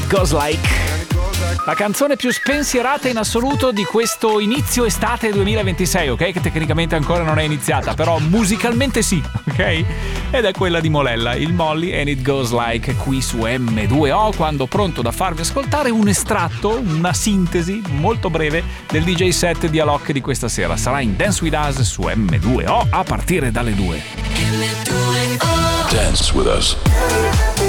It Goes Like. La canzone più spensierata in assoluto di questo inizio estate 2026, ok? Che tecnicamente ancora non è iniziata, però musicalmente sì, ok? Ed è quella di Molella, il Molly and It Goes Like, qui su M2O, quando pronto da farvi ascoltare un estratto, una sintesi molto breve del DJ set di Alok di questa sera. Sarà in Dance With Us su M2O a partire dalle 2. Dance with us.